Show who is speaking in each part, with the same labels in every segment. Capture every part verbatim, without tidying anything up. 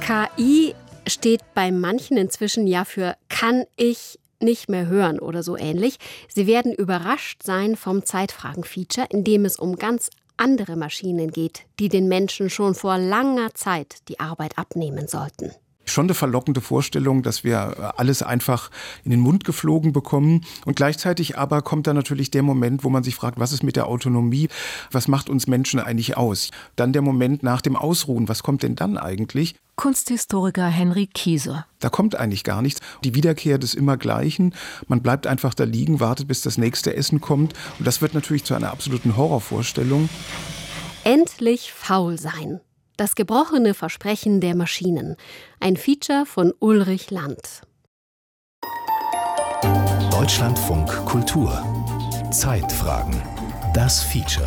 Speaker 1: K I steht bei manchen inzwischen ja für kann ich nicht mehr hören oder so ähnlich. Sie werden überrascht sein vom Zeitfragen-Feature, in dem es um ganz andere Maschinen geht, die den Menschen schon vor langer Zeit die Arbeit abnehmen sollten.
Speaker 2: Schon eine verlockende Vorstellung, dass wir alles einfach in den Mund geflogen bekommen. Und gleichzeitig aber kommt dann natürlich der Moment, wo man sich fragt, was ist mit der Autonomie? Was macht uns Menschen eigentlich aus? Dann der Moment nach dem Ausruhen. Was kommt denn dann eigentlich?
Speaker 3: Kunsthistoriker Henry Kieser.
Speaker 2: Da kommt eigentlich gar nichts. Die Wiederkehr des Immergleichen. Man bleibt einfach da liegen, wartet, bis das nächste Essen kommt. Und das wird natürlich zu einer absoluten Horrorvorstellung.
Speaker 1: Endlich faul sein. Das gebrochene Versprechen der Maschinen. Ein Feature von Ulrich Land.
Speaker 4: Deutschlandfunk Kultur. Zeitfragen. Das Feature.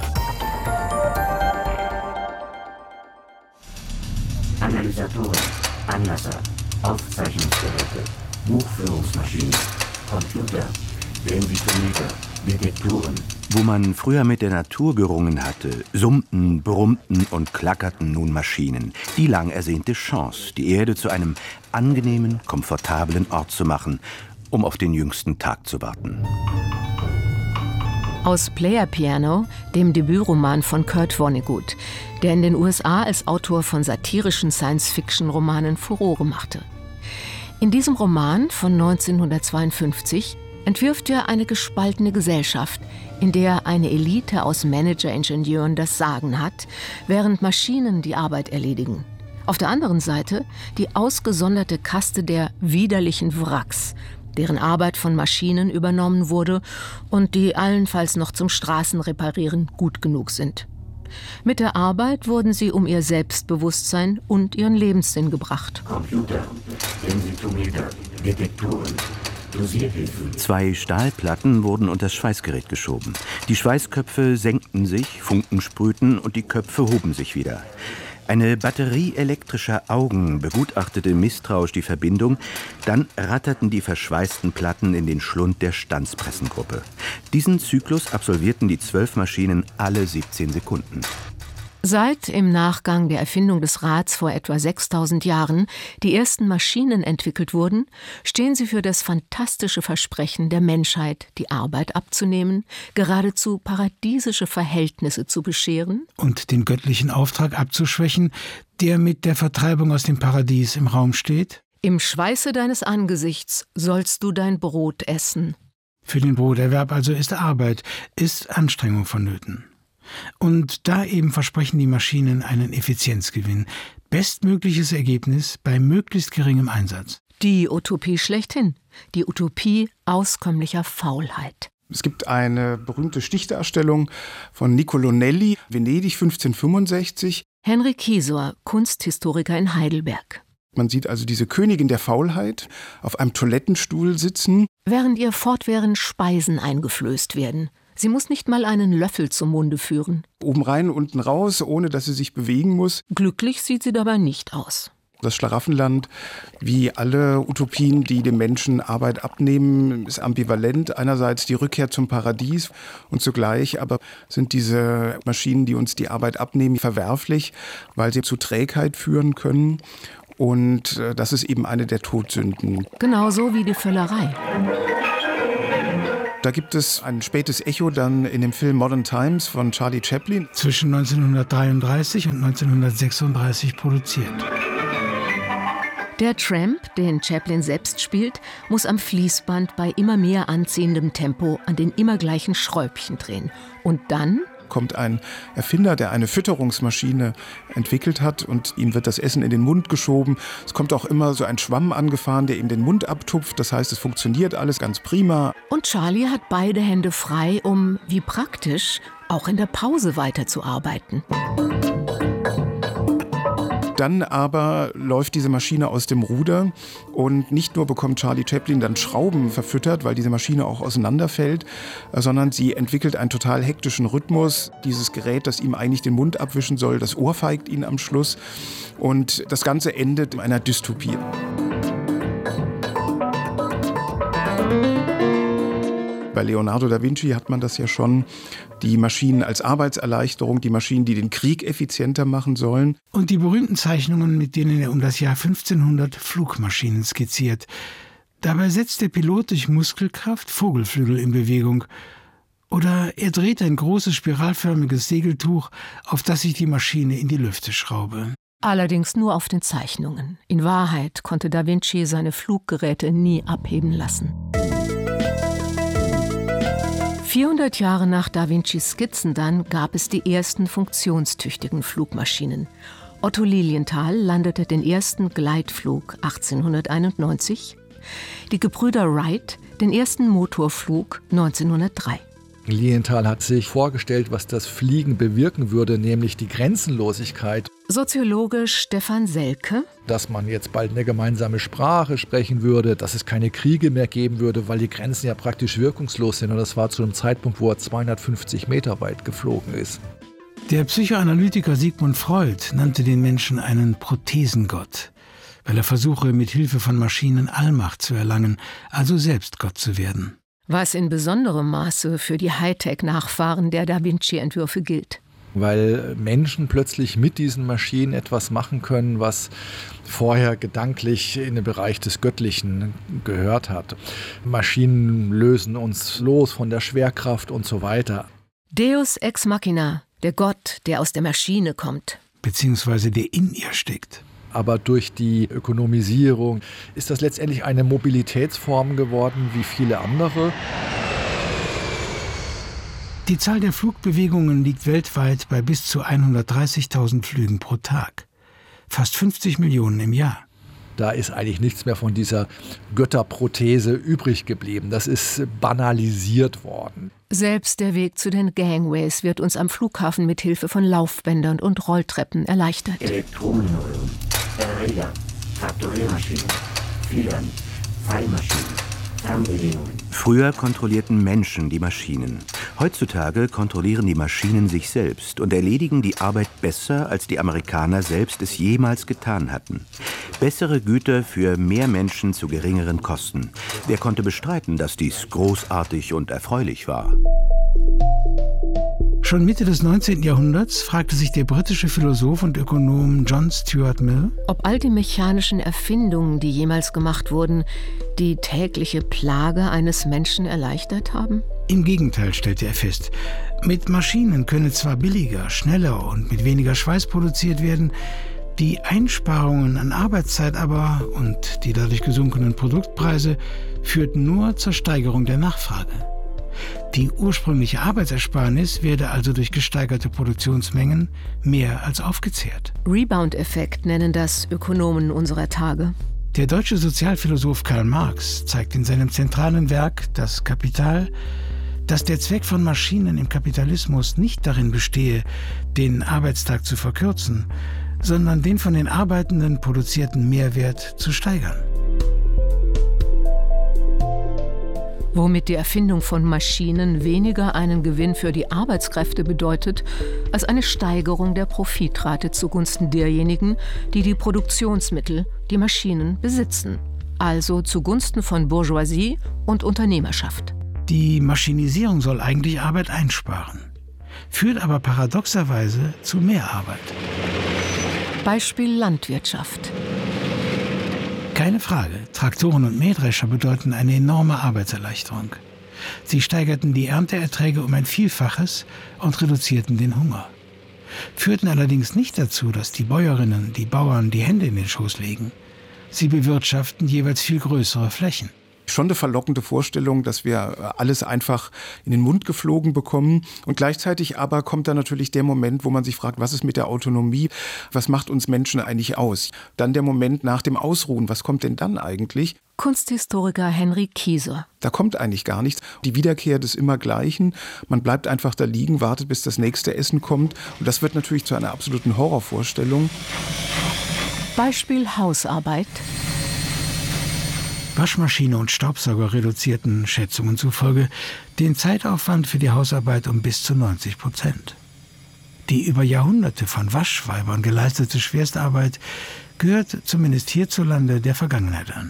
Speaker 5: Analysatoren, Anlasser, Aufzeichnungsgeräte, Buchführungsmaschinen, Computer, Densitometer, Detektoren.
Speaker 6: Wo man früher mit der Natur gerungen hatte, summten, brummten und klackerten nun Maschinen. Die lang ersehnte Chance, die Erde zu einem angenehmen, komfortablen Ort zu machen, um auf den jüngsten Tag zu warten.
Speaker 3: Aus Player Piano, dem Debütroman von Kurt Vonnegut, der in den U S A als Autor von satirischen Science-Fiction-Romanen Furore machte. In diesem Roman von neunzehnhundertzweiundfünfzig entwirft er eine gespaltene Gesellschaft, in der eine Elite aus Manager-Ingenieuren das Sagen hat, während Maschinen die Arbeit erledigen. Auf der anderen Seite die ausgesonderte Kaste der widerlichen Wracks, deren Arbeit von Maschinen übernommen wurde und die allenfalls noch zum Straßenreparieren gut genug sind. Mit der Arbeit wurden sie um ihr Selbstbewusstsein und ihren Lebenssinn gebracht.
Speaker 5: Computer, Densitometer, Detektoren, Dosierhilfen.
Speaker 6: Zwei Stahlplatten wurden unter das Schweißgerät geschoben. Die Schweißköpfe senkten sich, Funken sprühten und die Köpfe hoben sich wieder. Eine Batterie elektrischer Augen begutachtete misstrauisch die Verbindung. Dann ratterten die verschweißten Platten in den Schlund der Stanzpressengruppe. Diesen Zyklus absolvierten die zwölf Maschinen alle siebzehn Sekunden.
Speaker 3: Seit im Nachgang der Erfindung des Rads vor etwa sechstausend Jahren die ersten Maschinen entwickelt wurden, stehen sie für das fantastische Versprechen der Menschheit, die Arbeit abzunehmen, geradezu paradiesische Verhältnisse zu bescheren
Speaker 7: und den göttlichen Auftrag abzuschwächen, der mit der Vertreibung aus dem Paradies im Raum steht.
Speaker 3: Im Schweiße deines Angesichts sollst du dein Brot essen.
Speaker 7: Für den Broterwerb also ist Arbeit, ist Anstrengung vonnöten. Und da eben versprechen die Maschinen einen Effizienzgewinn. Bestmögliches Ergebnis bei möglichst geringem Einsatz.
Speaker 3: Die Utopie schlechthin. Die Utopie auskömmlicher Faulheit.
Speaker 2: Es gibt eine berühmte Stichdarstellung von Niccolò Nelli, Venedig fünfzehnhundertfünfundsechzig.
Speaker 3: Henry Kieser, Kunsthistoriker in Heidelberg.
Speaker 2: Man sieht also diese Königin der Faulheit auf einem Toilettenstuhl sitzen.
Speaker 3: Während ihr fortwährend Speisen eingeflößt werden. Sie muss nicht mal einen Löffel zum Munde führen.
Speaker 2: Oben rein, unten raus, ohne dass sie sich bewegen muss.
Speaker 3: Glücklich sieht sie dabei nicht aus.
Speaker 2: Das Schlaraffenland, wie alle Utopien, die dem Menschen Arbeit abnehmen, ist ambivalent. Einerseits die Rückkehr zum Paradies und zugleich aber sind diese Maschinen, die uns die Arbeit abnehmen, verwerflich, weil sie zu Trägheit führen können. Und das ist eben eine der Todsünden.
Speaker 3: Genauso wie die Völlerei.
Speaker 2: Da gibt es ein spätes Echo dann in dem Film Modern Times von Charlie Chaplin.
Speaker 7: Zwischen neunzehnhundertdreiunddreißig und neunzehnhundertsechsunddreißig produziert.
Speaker 3: Der Tramp, den Chaplin selbst spielt, muss am Fließband bei immer mehr anziehendem Tempo an den immer gleichen Schräubchen drehen. Und dann
Speaker 2: kommt ein Erfinder, der eine Fütterungsmaschine entwickelt hat und ihm wird das Essen in den Mund geschoben. Es kommt auch immer so ein Schwamm angefahren, der ihm den Mund abtupft. Das heißt, es funktioniert alles ganz prima.
Speaker 3: Und Charlie hat beide Hände frei, um, wie praktisch, auch in der Pause weiterzuarbeiten.
Speaker 2: Dann aber läuft diese Maschine aus dem Ruder und nicht nur bekommt Charlie Chaplin dann Schrauben verfüttert, weil diese Maschine auch auseinanderfällt, sondern sie entwickelt einen total hektischen Rhythmus. Dieses Gerät, das ihm eigentlich den Mund abwischen soll, das ohrfeigt ihn am Schluss und das Ganze endet in einer Dystopie. Bei Leonardo da Vinci hat man das ja schon. Die Maschinen als Arbeitserleichterung, die Maschinen, die den Krieg effizienter machen sollen.
Speaker 7: Und die berühmten Zeichnungen, mit denen er um das Jahr fünfzehnhundert Flugmaschinen skizziert. Dabei setzt der Pilot durch Muskelkraft Vogelflügel in Bewegung. Oder er dreht ein großes spiralförmiges Segeltuch, auf das sich die Maschine in die Lüfte schraube.
Speaker 3: Allerdings nur auf den Zeichnungen. In Wahrheit konnte Da Vinci seine Fluggeräte nie abheben lassen. vierhundert Jahre nach Da Vincis Skizzen dann gab es die ersten funktionstüchtigen Flugmaschinen. Otto Lilienthal landete den ersten Gleitflug achtzehnhunderteinundneunzig, die Gebrüder Wright den ersten Motorflug neunzehnhundertdrei.
Speaker 8: Lilienthal hat sich vorgestellt, was das Fliegen bewirken würde, nämlich die Grenzenlosigkeit.
Speaker 3: Soziologe Stefan Selke.
Speaker 8: Dass man jetzt bald eine gemeinsame Sprache sprechen würde, dass es keine Kriege mehr geben würde, weil die Grenzen ja praktisch wirkungslos sind. Und das war zu einem Zeitpunkt, wo er zweihundertfünfzig Meter weit geflogen ist.
Speaker 7: Der Psychoanalytiker Sigmund Freud nannte den Menschen einen Prothesengott, weil er versuche, mit Hilfe von Maschinen Allmacht zu erlangen, also selbst Gott zu werden.
Speaker 3: Was in besonderem Maße für die Hightech-Nachfahren der Da Vinci-Entwürfe gilt.
Speaker 8: Weil Menschen plötzlich mit diesen Maschinen etwas machen können, was vorher gedanklich in den Bereich des Göttlichen gehört hat. Maschinen lösen uns los von der Schwerkraft und so weiter.
Speaker 3: Deus ex machina, der Gott, der aus der Maschine kommt.
Speaker 7: Beziehungsweise der in ihr steckt.
Speaker 8: Aber durch die Ökonomisierung ist das letztendlich eine Mobilitätsform geworden wie viele andere.
Speaker 7: Die Zahl der Flugbewegungen liegt weltweit bei bis zu hundertdreißigtausend Flügen pro Tag. Fast fünfzig Millionen im Jahr.
Speaker 8: Da ist eigentlich nichts mehr von dieser Götterprothese übrig geblieben. Das ist banalisiert worden.
Speaker 3: Selbst der Weg zu den Gangways wird uns am Flughafen mit Hilfe von Laufbändern und Rolltreppen erleichtert.
Speaker 5: Elektronenröhren, Erreger, Faktoriermaschinen, Federn, Pfeilmaschinen, Fernbedienungen.
Speaker 6: Früher kontrollierten Menschen die Maschinen. Heutzutage kontrollieren die Maschinen sich selbst und erledigen die Arbeit besser, als die Amerikaner selbst es jemals getan hatten. Bessere Güter für mehr Menschen zu geringeren Kosten. Wer konnte bestreiten, dass dies großartig und erfreulich war?
Speaker 7: Schon Mitte des neunzehnten Jahrhunderts fragte sich der britische Philosoph und Ökonom John Stuart Mill,
Speaker 3: ob all die mechanischen Erfindungen, die jemals gemacht wurden, die tägliche Plage eines Menschen erleichtert haben?
Speaker 7: Im Gegenteil, stellte er fest. Mit Maschinen könne zwar billiger, schneller und mit weniger Schweiß produziert werden, die Einsparungen an Arbeitszeit aber und die dadurch gesunkenen Produktpreise führten nur zur Steigerung der Nachfrage. Die ursprüngliche Arbeitsersparnis werde also durch gesteigerte Produktionsmengen mehr als aufgezehrt.
Speaker 3: Rebound-Effekt nennen das Ökonomen unserer Tage.
Speaker 7: Der deutsche Sozialphilosoph Karl Marx zeigt in seinem zentralen Werk Das Kapital, dass der Zweck von Maschinen im Kapitalismus nicht darin bestehe, den Arbeitstag zu verkürzen, sondern den von den Arbeitenden produzierten Mehrwert zu steigern.
Speaker 3: Womit die Erfindung von Maschinen weniger einen Gewinn für die Arbeitskräfte bedeutet, als eine Steigerung der Profitrate zugunsten derjenigen, die die Produktionsmittel, die Maschinen, besitzen. Also zugunsten von Bourgeoisie und Unternehmerschaft.
Speaker 7: Die Maschinisierung soll eigentlich Arbeit einsparen, führt aber paradoxerweise zu mehr Arbeit.
Speaker 3: Beispiel Landwirtschaft.
Speaker 7: Keine Frage, Traktoren und Mähdrescher bedeuten eine enorme Arbeitserleichterung. Sie steigerten die Ernteerträge um ein Vielfaches und reduzierten den Hunger. Führten allerdings nicht dazu, dass die Bäuerinnen, die Bauern die Hände in den Schoß legen. Sie bewirtschaften jeweils viel größere Flächen.
Speaker 2: Schon eine verlockende Vorstellung, dass wir alles einfach in den Mund geflogen bekommen. Und gleichzeitig aber kommt dann natürlich der Moment, wo man sich fragt, was ist mit der Autonomie? Was macht uns Menschen eigentlich aus? Dann der Moment nach dem Ausruhen. Was kommt denn dann eigentlich?
Speaker 3: Kunsthistoriker Henry Kieser.
Speaker 2: Da kommt eigentlich gar nichts. Die Wiederkehr des Immergleichen. Man bleibt einfach da liegen, wartet, bis das nächste Essen kommt. Und das wird natürlich zu einer absoluten Horrorvorstellung.
Speaker 3: Beispiel Hausarbeit.
Speaker 7: Waschmaschine und Staubsauger reduzierten, Schätzungen zufolge, den Zeitaufwand für die Hausarbeit um bis zu neunzig Prozent. Die über Jahrhunderte von Waschweibern geleistete Schwerstarbeit gehört zumindest hierzulande der Vergangenheit an.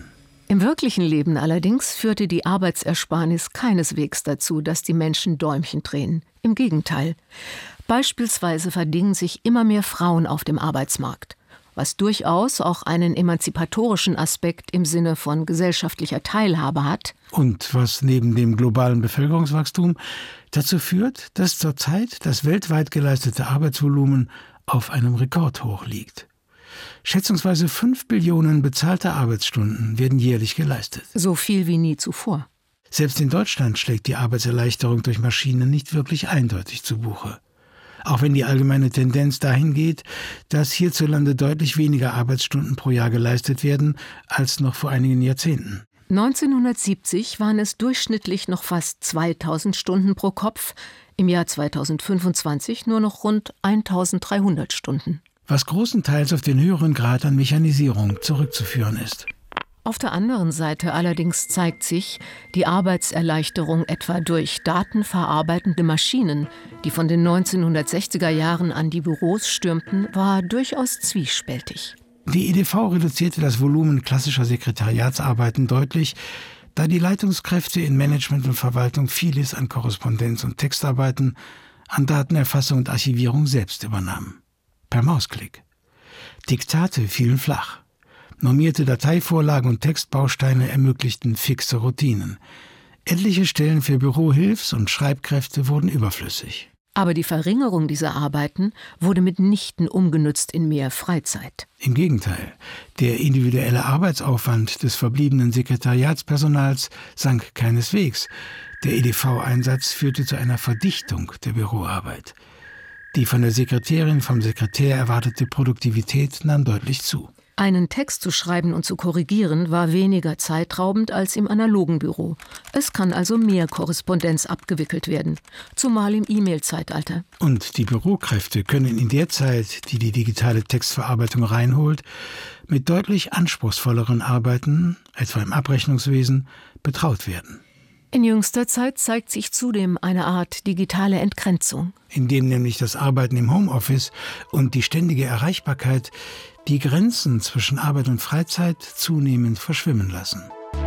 Speaker 3: Im wirklichen Leben allerdings führte die Arbeitsersparnis keineswegs dazu, dass die Menschen Däumchen drehen. Im Gegenteil. Beispielsweise verdingen sich immer mehr Frauen auf dem Arbeitsmarkt, was durchaus auch einen emanzipatorischen Aspekt im Sinne von gesellschaftlicher Teilhabe hat.
Speaker 7: Und was neben dem globalen Bevölkerungswachstum dazu führt, dass zurzeit das weltweit geleistete Arbeitsvolumen auf einem Rekordhoch liegt. Schätzungsweise fünf Billionen bezahlte Arbeitsstunden werden jährlich geleistet.
Speaker 3: So viel wie nie zuvor.
Speaker 7: Selbst in Deutschland schlägt die Arbeitserleichterung durch Maschinen nicht wirklich eindeutig zu Buche. Auch wenn die allgemeine Tendenz dahin geht, dass hierzulande deutlich weniger Arbeitsstunden pro Jahr geleistet werden als noch vor einigen Jahrzehnten.
Speaker 3: neunzehnhundertsiebzig waren es durchschnittlich noch fast zweitausend Stunden pro Kopf, im Jahr zweitausendfünfundzwanzig nur noch rund eintausenddreihundert Stunden.
Speaker 7: Was großenteils auf den höheren Grad an Mechanisierung zurückzuführen ist.
Speaker 3: Auf der anderen Seite allerdings zeigt sich, die Arbeitserleichterung etwa durch datenverarbeitende Maschinen, die von den neunzehnhundertsechziger Jahren an die Büros stürmten, war durchaus zwiespältig.
Speaker 7: Die E D V reduzierte das Volumen klassischer Sekretariatsarbeiten deutlich, da die Leitungskräfte in Management und Verwaltung vieles an Korrespondenz- und Textarbeiten, an Datenerfassung und Archivierung selbst übernahmen. Per Mausklick. Diktate fielen flach. Normierte Dateivorlagen und Textbausteine ermöglichten fixe Routinen. Etliche Stellen für Bürohilfs- und Schreibkräfte wurden überflüssig.
Speaker 3: Aber die Verringerung dieser Arbeiten wurde mitnichten umgenutzt in mehr Freizeit.
Speaker 7: Im Gegenteil, der individuelle Arbeitsaufwand des verbliebenen Sekretariatspersonals sank keineswegs. Der E D V-Einsatz führte zu einer Verdichtung der Büroarbeit. Die von der Sekretärin, vom Sekretär erwartete Produktivität nahm deutlich zu.
Speaker 3: Einen Text zu schreiben und zu korrigieren war weniger zeitraubend als im analogen Büro. Es kann also mehr Korrespondenz abgewickelt werden, zumal im E-Mail-Zeitalter.
Speaker 7: Und die Bürokräfte können in der Zeit, die die digitale Textverarbeitung reinholt, mit deutlich anspruchsvolleren Arbeiten, etwa im Abrechnungswesen, betraut werden.
Speaker 3: In jüngster Zeit zeigt sich zudem eine Art digitale Entgrenzung.
Speaker 7: Indem nämlich das Arbeiten im Homeoffice und die ständige Erreichbarkeit die Grenzen zwischen Arbeit und Freizeit zunehmend verschwimmen lassen.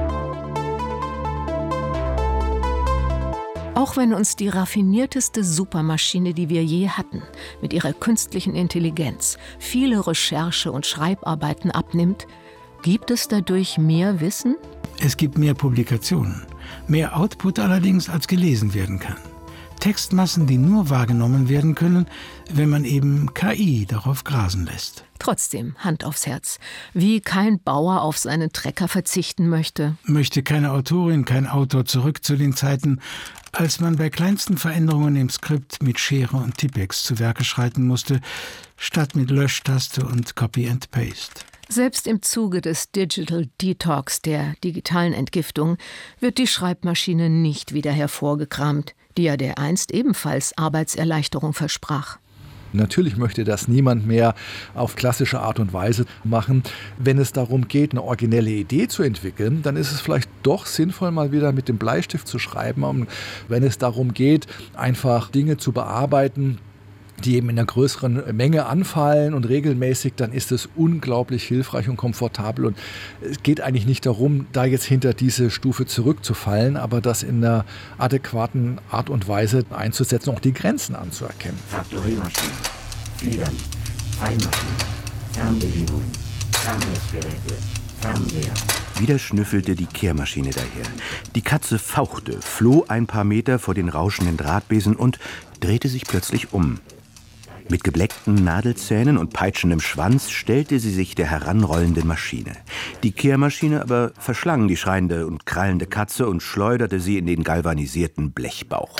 Speaker 3: Auch wenn uns die raffinierteste Supermaschine, die wir je hatten, mit ihrer künstlichen Intelligenz viele Recherche- und Schreibarbeiten abnimmt, gibt es dadurch mehr Wissen?
Speaker 7: Es gibt mehr Publikationen, mehr Output allerdings, als gelesen werden kann. Textmassen, die nur wahrgenommen werden können, wenn man eben K I darauf grasen lässt.
Speaker 3: Trotzdem, Hand aufs Herz, wie kein Bauer auf seinen Trecker verzichten möchte.
Speaker 7: Möchte keine Autorin, kein Autor zurück zu den Zeiten, als man bei kleinsten Veränderungen im Skript mit Schere und Tippex zu Werke schreiten musste, statt mit Löschtaste und Copy and Paste.
Speaker 3: Selbst im Zuge des Digital Detox, der digitalen Entgiftung, wird die Schreibmaschine nicht wieder hervorgekramt, die ja dereinst ebenfalls Arbeitserleichterung versprach.
Speaker 8: Natürlich möchte das niemand mehr auf klassische Art und Weise machen. Wenn es darum geht, eine originelle Idee zu entwickeln, dann ist es vielleicht doch sinnvoll, mal wieder mit dem Bleistift zu schreiben. Und wenn es darum geht, einfach Dinge zu bearbeiten, die eben in einer größeren Menge anfallen und regelmäßig, dann ist es unglaublich hilfreich und komfortabel. Und es geht eigentlich nicht darum, da jetzt hinter diese Stufe zurückzufallen, aber das in einer adäquaten Art und Weise einzusetzen, auch die Grenzen anzuerkennen.
Speaker 5: Faktoriermaschinen, Fliedern, Feinmaschinen, Fernbedienungen, Fernmessgeräte, Fernseher.
Speaker 6: Wieder schnüffelte die Kehrmaschine daher. Die Katze fauchte, floh ein paar Meter vor den rauschenden Drahtbesen und drehte sich plötzlich um. Mit gebleckten Nadelzähnen und peitschendem Schwanz stellte sie sich der heranrollenden Maschine. Die Kehrmaschine aber verschlang die schreiende und krallende Katze und schleuderte sie in den galvanisierten Blechbauch.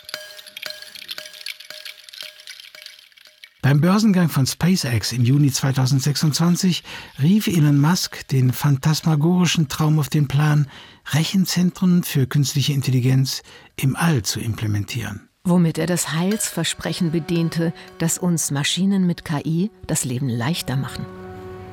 Speaker 7: Beim Börsengang von SpaceX im Juni zweitausendsechsundzwanzig rief Elon Musk den phantasmagorischen Traum auf den Plan, Rechenzentren für künstliche Intelligenz im All zu implementieren.
Speaker 3: Womit er das Heilsversprechen bediente, dass uns Maschinen mit K I das Leben leichter machen.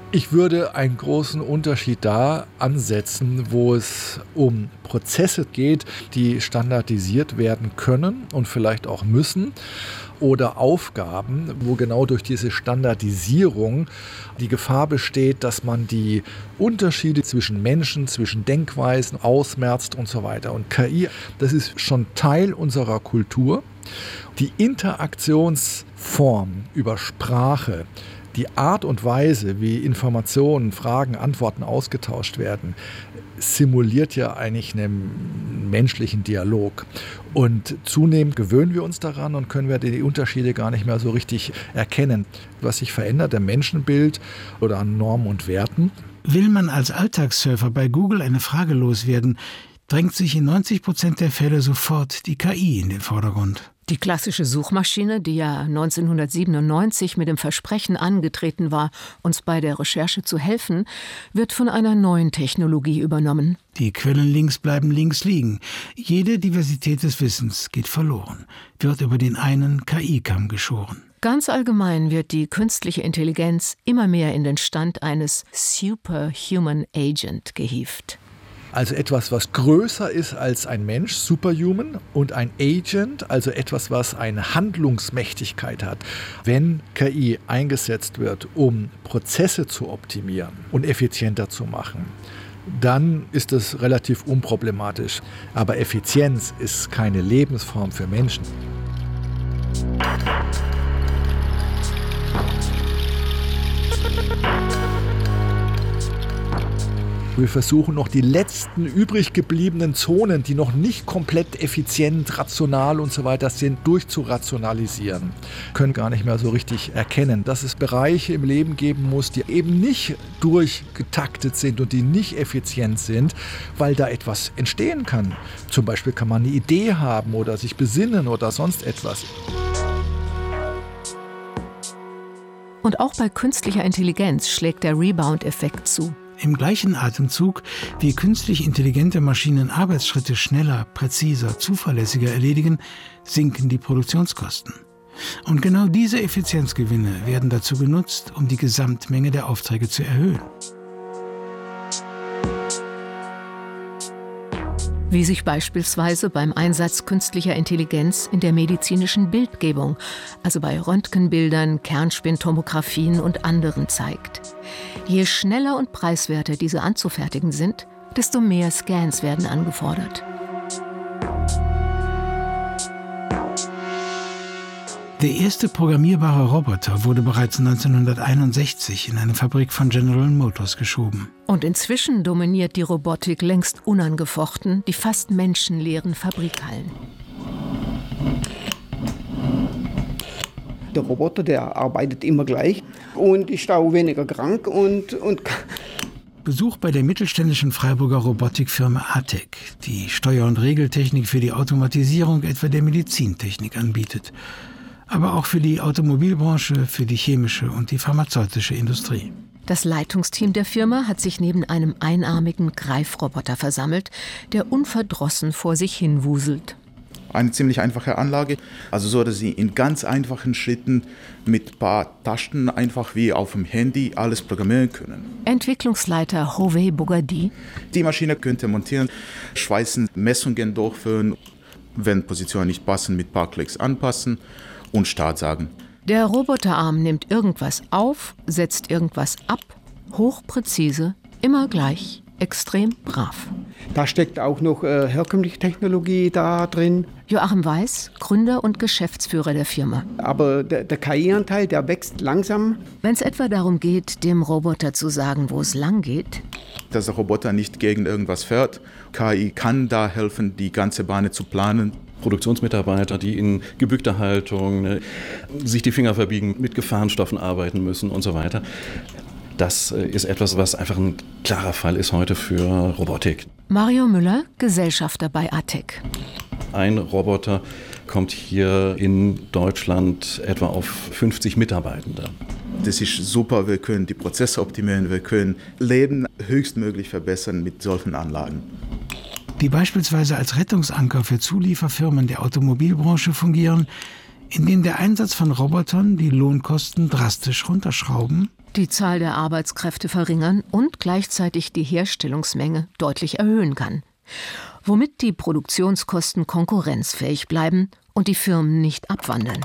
Speaker 8: Ich würde einen großen Unterschied da ansetzen, wo es um Prozesse geht, die standardisiert werden können und vielleicht auch müssen, oder Aufgaben, wo genau durch diese Standardisierung die Gefahr besteht, dass man die Unterschiede zwischen Menschen, zwischen Denkweisen ausmerzt und so weiter. Und K I, das ist schon Teil unserer Kultur. Die Interaktionsform über Sprache, die Art und Weise, wie Informationen, Fragen, Antworten ausgetauscht werden, simuliert ja eigentlich einen menschlichen Dialog. Und zunehmend gewöhnen wir uns daran und können wir die Unterschiede gar nicht mehr so richtig erkennen. Was sich verändert, der Menschenbild oder an Normen und Werten.
Speaker 7: Will man als Alltagssurfer bei Google eine Frage loswerden, drängt sich in neunzig Prozent der Fälle sofort die K I in den Vordergrund.
Speaker 3: Die klassische Suchmaschine, die ja neunzehnhundertsiebenundneunzig mit dem Versprechen angetreten war, uns bei der Recherche zu helfen, wird von einer neuen Technologie übernommen.
Speaker 7: Die Quellenlinks bleiben links liegen. Jede Diversität des Wissens geht verloren, wird über den einen K I-Kamm geschoren.
Speaker 3: Ganz allgemein wird die künstliche Intelligenz immer mehr in den Stand eines Superhuman Agent gehievt.
Speaker 8: Also etwas, was größer ist als ein Mensch, Superhuman, und ein Agent, also etwas, was eine Handlungsmächtigkeit hat. Wenn K I eingesetzt wird, um Prozesse zu optimieren und effizienter zu machen, dann ist es relativ unproblematisch. Aber Effizienz ist keine Lebensform für Menschen. Wir versuchen noch die letzten übrig gebliebenen Zonen, die noch nicht komplett effizient, rational und so weiter sind, durchzurationalisieren. Können gar nicht mehr so richtig erkennen, dass es Bereiche im Leben geben muss, die eben nicht durchgetaktet sind und die nicht effizient sind, weil da etwas entstehen kann. Zum Beispiel kann man eine Idee haben oder sich besinnen oder sonst etwas.
Speaker 3: Und auch bei künstlicher Intelligenz schlägt der Rebound-Effekt zu.
Speaker 7: Im gleichen Atemzug, wie künstlich intelligente Maschinen Arbeitsschritte schneller, präziser, zuverlässiger erledigen, sinken die Produktionskosten. Und genau diese Effizienzgewinne werden dazu genutzt, um die Gesamtmenge der Aufträge zu erhöhen.
Speaker 3: Wie sich beispielsweise beim Einsatz künstlicher Intelligenz in der medizinischen Bildgebung, also bei Röntgenbildern, Kernspintomographien und anderen zeigt. Je schneller und preiswerter diese anzufertigen sind, desto mehr Scans werden angefordert.
Speaker 7: Der erste programmierbare Roboter wurde bereits neunzehnhunderteinundsechzig in eine Fabrik von General Motors geschoben.
Speaker 3: Und inzwischen dominiert die Robotik längst unangefochten die fast menschenleeren Fabrikhallen.
Speaker 9: Der Roboter, der arbeitet immer gleich und ist auch weniger krank und, und
Speaker 7: Besuch bei der mittelständischen Freiburger Robotikfirma A T E C, die Steuer- und Regeltechnik für die Automatisierung etwa der Medizintechnik anbietet, aber auch für die Automobilbranche, für die chemische und die pharmazeutische Industrie.
Speaker 3: Das Leitungsteam der Firma hat sich neben einem einarmigen Greifroboter versammelt, der unverdrossen vor sich hin wuselt.
Speaker 10: Eine ziemlich einfache Anlage, also so, dass Sie in ganz einfachen Schritten mit ein paar Tasten einfach wie auf dem Handy alles programmieren können.
Speaker 3: Entwicklungsleiter Hovey Bogardi.
Speaker 10: Die Maschine könnte montieren, schweißen, Messungen durchführen, wenn Positionen nicht passen, mit ein paar Klicks anpassen und Start sagen.
Speaker 3: Der Roboterarm nimmt irgendwas auf, setzt irgendwas ab, hochpräzise, immer gleich, extrem brav.
Speaker 9: Da steckt auch noch äh, herkömmliche Technologie da drin.
Speaker 3: Joachim Weiß, Gründer und Geschäftsführer der Firma.
Speaker 9: Aber der, der K I-Anteil, der wächst langsam.
Speaker 3: Wenn es etwa darum geht, dem Roboter zu sagen, wo es lang geht.
Speaker 10: Dass der Roboter nicht gegen irgendwas fährt. K I kann da helfen, die ganze Bahn zu planen.
Speaker 11: Produktionsmitarbeiter, die in gebückter Haltung ne, sich die Finger verbiegen, mit Gefahrenstoffen arbeiten müssen und so weiter. Das ist etwas, was einfach ein klarer Fall ist heute für Robotik.
Speaker 3: Mario Müller, Gesellschafter bei A T E C.
Speaker 11: Ein Roboter kommt hier in Deutschland etwa auf fünfzig Mitarbeitende.
Speaker 10: Das ist super, wir können die Prozesse optimieren, wir können Leben höchstmöglich verbessern mit solchen Anlagen.
Speaker 7: Die beispielsweise als Rettungsanker für Zulieferfirmen der Automobilbranche fungieren, indem der Einsatz von Robotern die Lohnkosten drastisch runterschrauben
Speaker 3: die Zahl der Arbeitskräfte verringern und gleichzeitig die Herstellungsmenge deutlich erhöhen kann, womit die Produktionskosten konkurrenzfähig bleiben und die Firmen nicht abwandeln.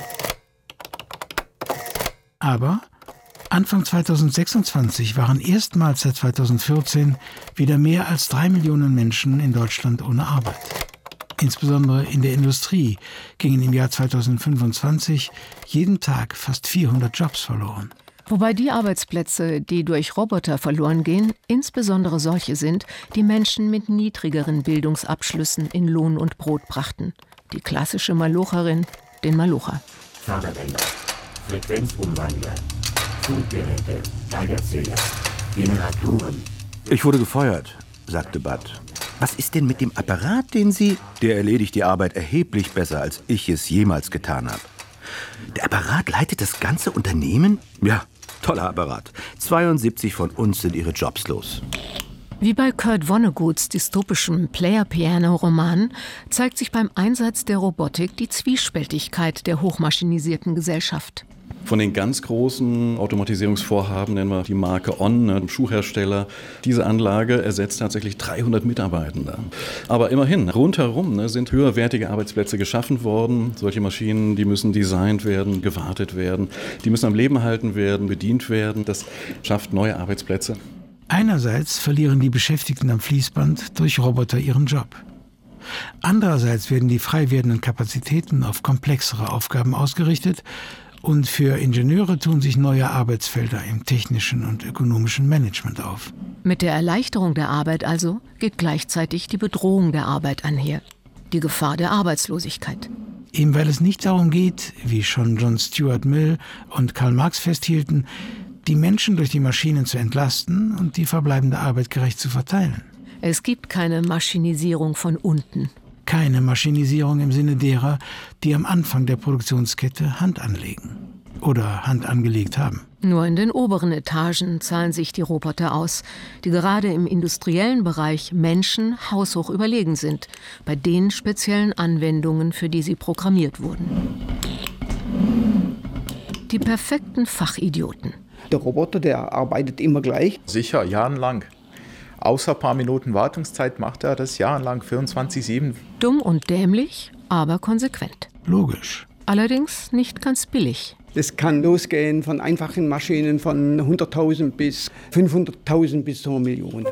Speaker 7: Aber Anfang zweitausendsechsundzwanzig waren erstmals seit zweitausendvierzehn wieder mehr als drei Millionen Menschen in Deutschland ohne Arbeit. Insbesondere in der Industrie gingen im Jahr zweitausendfünfundzwanzig jeden Tag fast vierhundert Jobs verloren.
Speaker 3: Wobei die Arbeitsplätze, die durch Roboter verloren gehen, insbesondere solche sind, die Menschen mit niedrigeren Bildungsabschlüssen in Lohn und Brot brachten. Die klassische Malocherin, den Malocher.
Speaker 5: Förderbänder, Frequenzumwandler, Funkgeräte, Geigerzähler, Generatoren.
Speaker 6: Ich wurde gefeuert, sagte Bud. Was ist denn mit dem Apparat, den Sie... Der erledigt die Arbeit erheblich besser, als ich es jemals getan habe. Der Apparat leitet das ganze Unternehmen? Ja, toller Apparat. zweiundsiebzig von uns sind ihre Jobs los.
Speaker 3: Wie bei Kurt Vonnegut's dystopischem Player-Piano-Roman zeigt sich beim Einsatz der Robotik die Zwiespältigkeit der hochmaschinisierten Gesellschaft.
Speaker 11: Von den ganz großen Automatisierungsvorhaben nennen wir die Marke On, ne, dem Schuhhersteller. Diese Anlage ersetzt tatsächlich dreihundert Mitarbeitende. Aber immerhin, rundherum ne, sind höherwertige Arbeitsplätze geschaffen worden. Solche Maschinen, die müssen designt werden, gewartet werden. Die müssen am Leben gehalten werden, bedient werden. Das schafft neue Arbeitsplätze.
Speaker 7: Einerseits verlieren die Beschäftigten am Fließband durch Roboter ihren Job. Andererseits werden die frei werdenden Kapazitäten auf komplexere Aufgaben ausgerichtet. Und für Ingenieure tun sich neue Arbeitsfelder im technischen und ökonomischen Management auf.
Speaker 3: Mit der Erleichterung der Arbeit also geht gleichzeitig die Bedrohung der Arbeit einher. Die Gefahr der Arbeitslosigkeit.
Speaker 7: Eben weil es nicht darum geht, wie schon John Stuart Mill und Karl Marx festhielten, die Menschen durch die Maschinen zu entlasten und die verbleibende Arbeit gerecht zu verteilen.
Speaker 3: Es gibt keine Maschinisierung von unten.
Speaker 7: Keine Maschinisierung im Sinne derer, die am Anfang der Produktionskette Hand anlegen oder Hand angelegt haben.
Speaker 3: Nur in den oberen Etagen zahlen sich die Roboter aus, die gerade im industriellen Bereich Menschen haushoch überlegen sind, bei den speziellen Anwendungen, für die sie programmiert wurden. Die perfekten Fachidioten.
Speaker 9: Der Roboter, der arbeitet immer gleich.
Speaker 10: Sicher, jahrelang. Außer ein paar Minuten Wartungszeit macht er das jahrelang vierundzwanzig sieben.
Speaker 3: Dumm und dämlich, aber konsequent.
Speaker 7: Logisch.
Speaker 3: Allerdings nicht ganz billig.
Speaker 9: Das kann losgehen von einfachen Maschinen von hunderttausend bis fünfhunderttausend bis zur Million.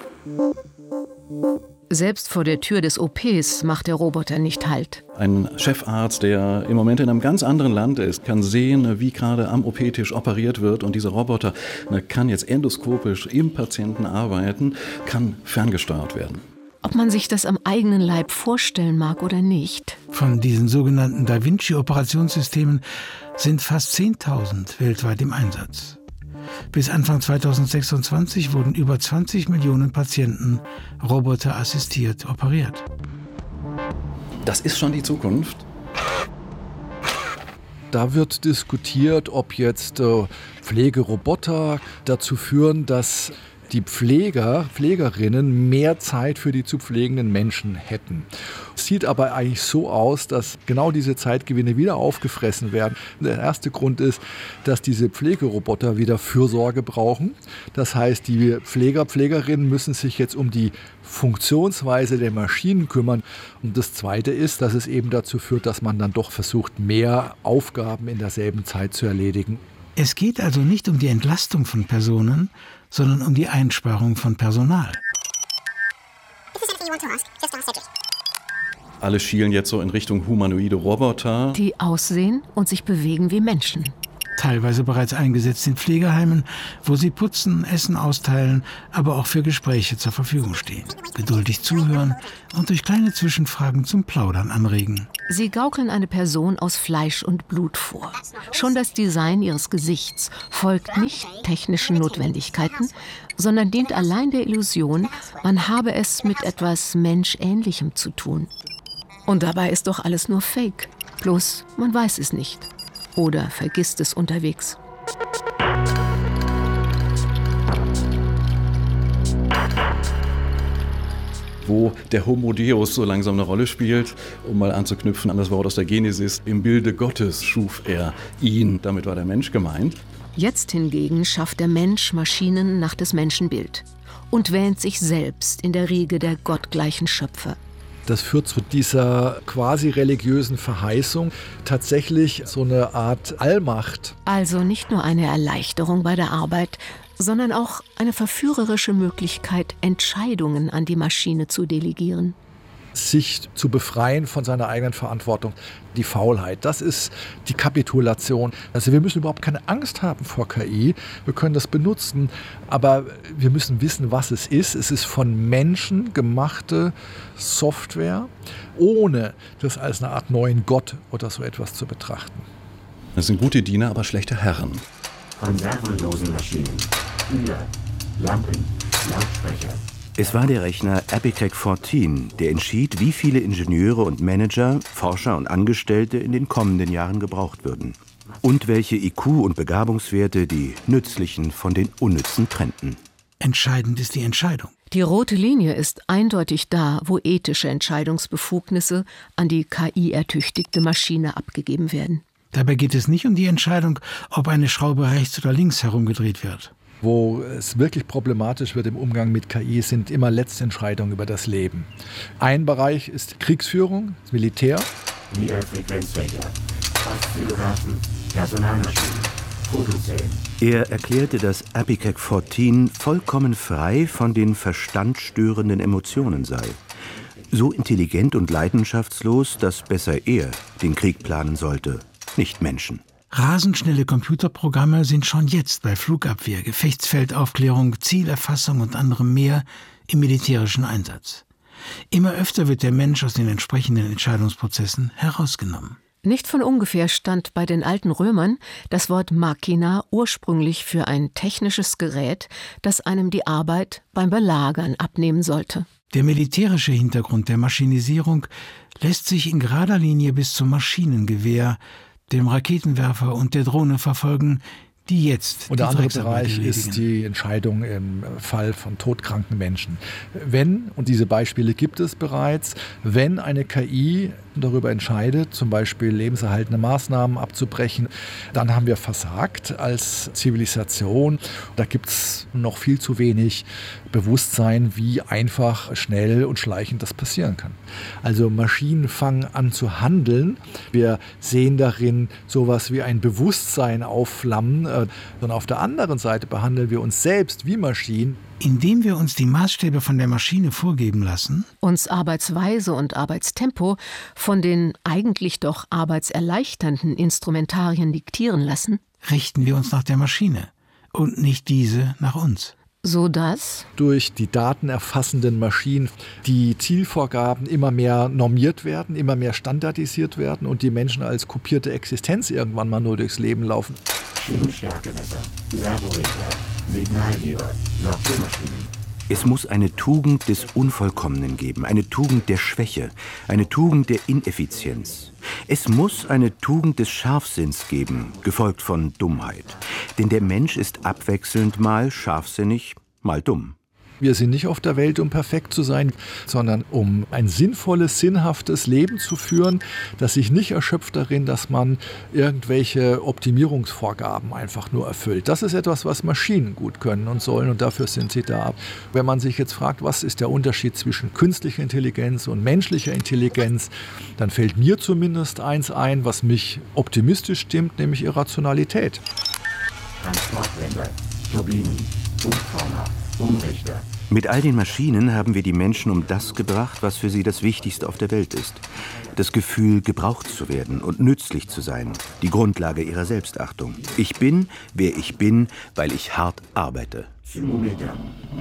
Speaker 3: Selbst vor der Tür des O Ps macht der Roboter nicht Halt.
Speaker 11: Ein Chefarzt, der im Moment in einem ganz anderen Land ist, kann sehen, wie gerade am O P-Tisch operiert wird. Und dieser Roboter kann jetzt endoskopisch im Patienten arbeiten, kann ferngesteuert werden.
Speaker 3: Ob man sich das am eigenen Leib vorstellen mag oder nicht.
Speaker 7: Von diesen sogenannten Da Vinci-Operationssystemen sind fast zehntausend weltweit im Einsatz. Bis Anfang zweitausendsechsundzwanzig wurden über zwanzig Millionen Patienten roboterassistiert operiert.
Speaker 11: Das ist schon die Zukunft.
Speaker 8: Da wird diskutiert, ob jetzt äh, Pflegeroboter dazu führen, dass die Pfleger, Pflegerinnen mehr Zeit für die zu pflegenden Menschen hätten. Es sieht aber eigentlich so aus, dass genau diese Zeitgewinne wieder aufgefressen werden. Der erste Grund ist, dass diese Pflegeroboter wieder Fürsorge brauchen. Das heißt, die Pfleger, Pflegerinnen müssen sich jetzt um die Funktionsweise der Maschinen kümmern. Und das Zweite ist, dass es eben dazu führt, dass man dann doch versucht, mehr Aufgaben in derselben Zeit zu erledigen.
Speaker 7: Es geht also nicht um die Entlastung von Personen, sondern um die Einsparung von Personal.
Speaker 11: Alle schielen jetzt so in Richtung humanoide Roboter.
Speaker 3: Die aussehen und sich bewegen wie Menschen.
Speaker 7: Teilweise bereits eingesetzt in Pflegeheimen, wo sie putzen, Essen austeilen, aber auch für Gespräche zur Verfügung stehen. Geduldig zuhören und durch kleine Zwischenfragen zum Plaudern anregen.
Speaker 3: Sie gaukeln eine Person aus Fleisch und Blut vor. Schon das Design ihres Gesichts folgt nicht technischen Notwendigkeiten, sondern dient allein der Illusion, man habe es mit etwas Menschähnlichem zu tun. Und dabei ist doch alles nur Fake. Bloß man weiß es nicht. Oder vergisst es unterwegs.
Speaker 11: Wo der Homo Deus so langsam eine Rolle spielt, um mal anzuknüpfen an das Wort aus der Genesis. Im Bilde Gottes schuf er ihn, damit war der Mensch gemeint.
Speaker 3: Jetzt hingegen schafft der Mensch Maschinen nach des Menschen Bild und wähnt sich selbst in der Riege der gottgleichen Schöpfer.
Speaker 8: Das führt zu dieser quasi religiösen Verheißung, tatsächlich so eine Art Allmacht.
Speaker 3: Also nicht nur eine Erleichterung bei der Arbeit, sondern auch eine verführerische Möglichkeit, Entscheidungen an die Maschine zu delegieren.
Speaker 8: Sich zu befreien von seiner eigenen Verantwortung. Die Faulheit, das ist die Kapitulation. Also wir müssen überhaupt keine Angst haben vor K I. Wir können das benutzen, aber wir müssen wissen, was es ist. Es ist von Menschen gemachte Software, ohne das als eine Art neuen Gott oder so etwas zu betrachten.
Speaker 11: Das sind gute Diener, aber schlechte Herren.
Speaker 5: Von servolosen Maschinen, Kühler, Lampen, Lautsprecher.
Speaker 6: Es war der Rechner Epitech vierzehn, der entschied, wie viele Ingenieure und Manager, Forscher und Angestellte in den kommenden Jahren gebraucht würden. Und welche I Q- und Begabungswerte die Nützlichen von den Unnützen trennten.
Speaker 7: Entscheidend ist die Entscheidung.
Speaker 3: Die rote Linie ist eindeutig da, wo ethische Entscheidungsbefugnisse an die K I-ertüchtigte Maschine abgegeben werden.
Speaker 7: Dabei geht es nicht um die Entscheidung, ob eine Schraube rechts oder links herumgedreht wird.
Speaker 8: Wo es wirklich problematisch wird im Umgang mit K I, sind immer letzte Entscheidungen über das Leben. Ein Bereich ist Kriegsführung, das Militär.
Speaker 5: Niederfrequenzfächer, Oszillographen, Personalmaschinen, Fotozellen.
Speaker 6: Er erklärte, dass Epitech vierzehn vollkommen frei von den verstandstörenden Emotionen sei. So intelligent und leidenschaftslos, dass besser er den Krieg planen sollte, nicht Menschen.
Speaker 7: Rasend schnelle Computerprogramme sind schon jetzt bei Flugabwehr, Gefechtsfeldaufklärung, Zielerfassung und anderem mehr im militärischen Einsatz. Immer öfter wird der Mensch aus den entsprechenden Entscheidungsprozessen herausgenommen.
Speaker 3: Nicht von ungefähr stand bei den alten Römern das Wort Machina ursprünglich für ein technisches Gerät, das einem die Arbeit beim Belagern abnehmen sollte.
Speaker 7: Der militärische Hintergrund der Maschinisierung lässt sich in gerader Linie bis zum Maschinengewehr, dem Raketenwerfer und der Drohne verfolgen, die jetzt
Speaker 8: Und der
Speaker 7: die
Speaker 8: andere
Speaker 7: Drecksarbeit
Speaker 8: Bereich
Speaker 7: erledigen.
Speaker 8: ist die Entscheidung im Fall von todkranken Menschen. Wenn, und diese Beispiele gibt es bereits, wenn eine K I darüber entscheidet, zum Beispiel lebenserhaltende Maßnahmen abzubrechen, dann haben wir versagt als Zivilisation. Da gibt es noch viel zu wenig Bewusstsein, wie einfach, schnell und schleichend das passieren kann. Also Maschinen fangen an zu handeln. Wir sehen darin sowas wie ein Bewusstsein aufflammen. Und auf der anderen Seite behandeln wir uns selbst wie Maschinen.
Speaker 7: Indem wir uns die Maßstäbe von der Maschine vorgeben lassen,
Speaker 3: uns Arbeitsweise und Arbeitstempo von den eigentlich doch arbeitserleichternden Instrumentarien diktieren lassen,
Speaker 7: richten wir uns nach der Maschine und nicht diese nach uns.
Speaker 3: So dass
Speaker 8: durch die datenerfassenden Maschinen die Zielvorgaben immer mehr normiert werden, immer mehr standardisiert werden und die Menschen als kopierte Existenz irgendwann mal nur durchs Leben laufen.
Speaker 5: Schienenstärkemesser, Servoregler, Signalgeber, Lokmaschinen.
Speaker 6: Es muss eine Tugend des Unvollkommenen geben, eine Tugend der Schwäche, eine Tugend der Ineffizienz. Es muss eine Tugend des Scharfsinns geben, gefolgt von Dummheit. Denn der Mensch ist abwechselnd mal scharfsinnig, mal dumm.
Speaker 8: Wir sind nicht auf der Welt, um perfekt zu sein, sondern um ein sinnvolles, sinnhaftes Leben zu führen, das sich nicht erschöpft darin, dass man irgendwelche Optimierungsvorgaben einfach nur erfüllt. Das ist etwas, was Maschinen gut können und sollen und dafür sind sie da. Wenn man sich jetzt fragt, was ist der Unterschied zwischen künstlicher Intelligenz und menschlicher Intelligenz, dann fällt mir zumindest eins ein, was mich optimistisch stimmt, nämlich Irrationalität.
Speaker 5: Transportwände, Turbinen, Umformer, Umrichter.
Speaker 6: Mit all den Maschinen haben wir die Menschen um das gebracht, was für sie das Wichtigste auf der Welt ist. Das Gefühl, gebraucht zu werden und nützlich zu sein. Die Grundlage ihrer Selbstachtung. Ich bin, wer ich bin, weil ich hart arbeite.
Speaker 5: Thermometer.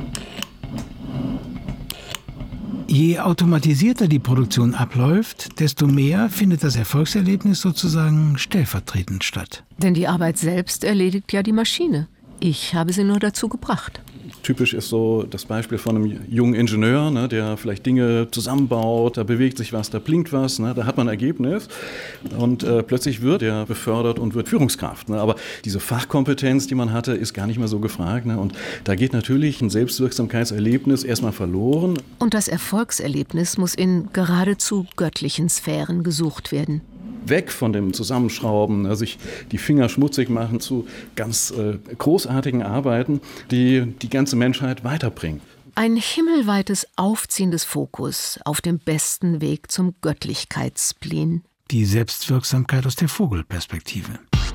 Speaker 7: Je automatisierter die Produktion abläuft, desto mehr findet das Erfolgserlebnis sozusagen stellvertretend statt.
Speaker 3: Denn die Arbeit selbst erledigt ja die Maschine. Ich habe sie nur dazu gebracht.
Speaker 11: Typisch ist so das Beispiel von einem jungen Ingenieur, ne, der vielleicht Dinge zusammenbaut, da bewegt sich was, da blinkt was, ne, da hat man ein Ergebnis und äh, plötzlich wird er befördert und wird Führungskraft. Ne, aber diese Fachkompetenz, die man hatte, ist gar nicht mehr so gefragt. Ne, und da geht natürlich ein Selbstwirksamkeitserlebnis erstmal verloren.
Speaker 3: Und das Erfolgserlebnis muss in geradezu göttlichen Sphären gesucht werden.
Speaker 11: weg von dem Zusammenschrauben, sich die Finger schmutzig machen, zu ganz äh, großartigen Arbeiten, die die ganze Menschheit weiterbringen.
Speaker 3: Ein himmelweites Aufziehen des Fokus auf dem besten Weg zum Göttlichkeitsspleen.
Speaker 7: Die Selbstwirksamkeit aus der Vogelperspektive.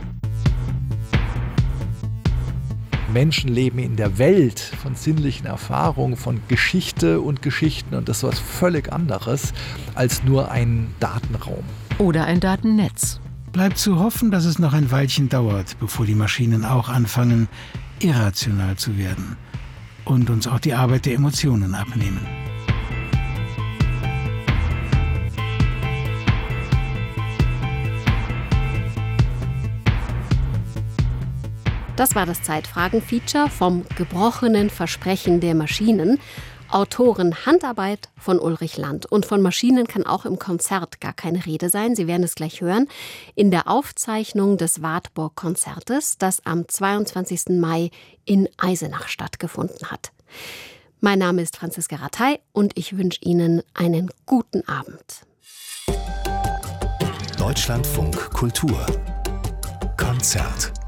Speaker 8: Menschen leben in der Welt von sinnlichen Erfahrungen, von Geschichte und Geschichten und das ist was völlig anderes als nur ein Datenraum.
Speaker 3: Oder ein Datennetz.
Speaker 7: Bleibt zu hoffen, dass es noch ein Weilchen dauert, bevor die Maschinen auch anfangen, irrational zu werden und uns auch die Arbeit der Emotionen abnehmen.
Speaker 1: Das war das Zeitfragen-Feature vom gebrochenen Versprechen der Maschinen. Autoren Handarbeit von Ulrich Land. Und von Maschinen kann auch im Konzert gar keine Rede sein. Sie werden es gleich hören. In der Aufzeichnung des Wartburg-Konzertes, das am zweiundzwanzigsten Mai in Eisenach stattgefunden hat. Mein Name ist Franziska Rattay und ich wünsche Ihnen einen guten Abend.
Speaker 4: Deutschlandfunk Kultur Konzert.